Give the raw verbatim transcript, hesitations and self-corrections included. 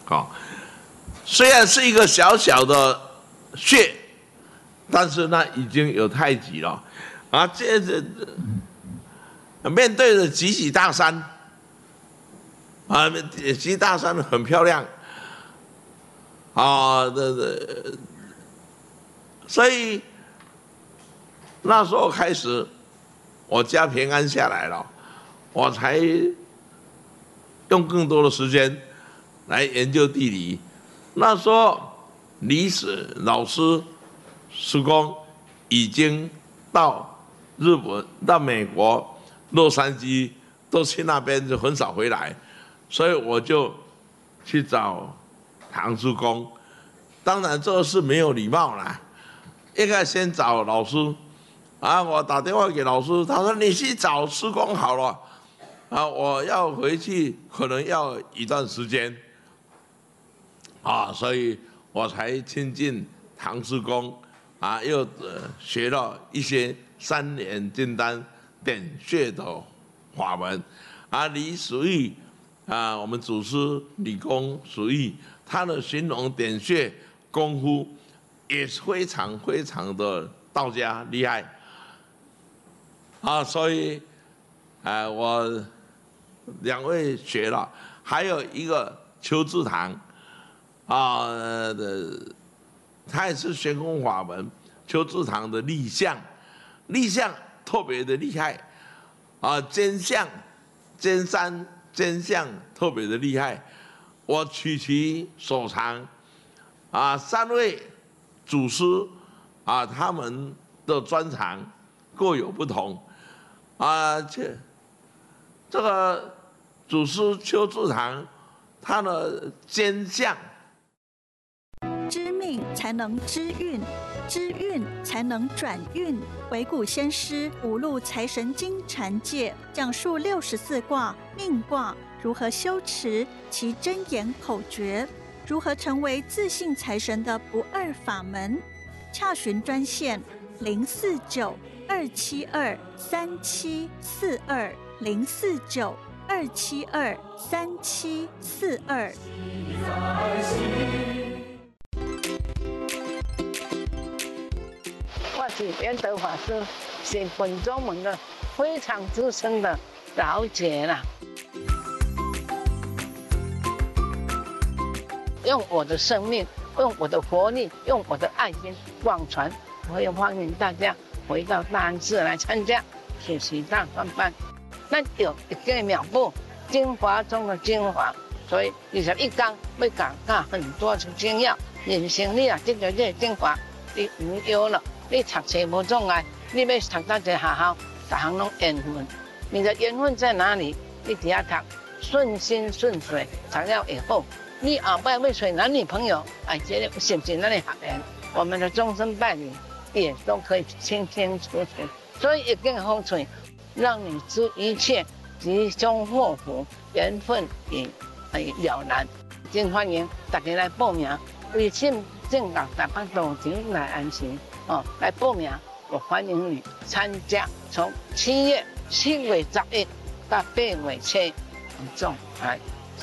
好，虽然是一个小小的穴，但是呢已经有太极了啊。这这面对着集集大山啊，集集大山很漂亮啊，这这，所以那时候开始，我家平安下来了，我才用更多的时间来研究地理。那时候，历史老师师公已经到日本、到美国、洛杉矶，都去那边，就很少回来，所以我就去找唐师公。当然，这个是没有礼貌啦，应该先找老师。啊，我打电话给老师，他说你去找师公好了。啊，我要回去可能要一段时间，啊，所以我才亲近唐师公，啊，又呃学了一些三联金丹点穴的法门，啊，李叔玉，啊，我们祖师李公叔玉，他的寻龙点穴功夫也是非常非常的道家厉害，啊，所以，啊，我。两位学了，还有一个邱志堂，啊的，他也是玄空法门。邱志堂的立相，立相特别的厉害，啊，尖相、尖山、尖相特别的厉害。我取其所长，啊，三位祖师啊，他们的专长各有不同，啊，这这个。祖师邱志堂，他的尖相， 知命才能知运，知运才能转运。惟古先师五路财神经禅界讲述六十四卦命卦如何修持其真言口诀，如何成为自信财神的不二法门。洽询专线零四九二七二三七四二零四九。二七二三七四二。 我是圆德法师，是本宗门的非常资深的老姐啦。用我的生命，用我的活力，用我的爱心广传，我也欢迎大家回到大安寺来参加学习大专班。咱有一个妙步，精华中的精华，所以二十一讲要讲到很多的精要。人生你啊，这个这个精华，你唔要了，你读书无障碍，你要读到一个学校，大行拢缘分。你的缘分在哪里？你只要读，顺心顺水，才要以后。你后摆要找男女朋友，哎，这个是不是咱的学员？我们的终身伴侣也都可以清清楚楚。所以一定好处。让你知一切吉凶祸福，缘分也了然。真欢迎大家来报名，微信正港台北道场来安心哦，来报名，我欢迎你参加。从七月七月十一到八月七，重来。